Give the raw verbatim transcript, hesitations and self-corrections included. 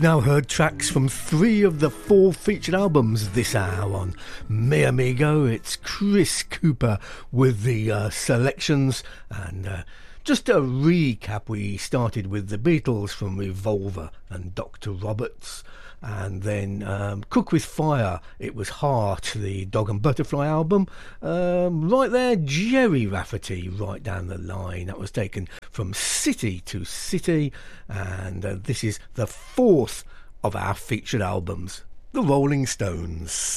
now heard tracks from three of the four featured albums this hour on Mi Amigo. It's Chris Cooper with the uh, selections, and uh, just a recap, we started with the Beatles from Revolver and Doctor Roberts, and then um, Cook with Fire, It Was Heart, the Dog and Butterfly album. Um, right there, Jerry Rafferty, Right Down the Line. That was taken from City to City, and uh, this is the fourth of our featured albums, The Rolling Stones.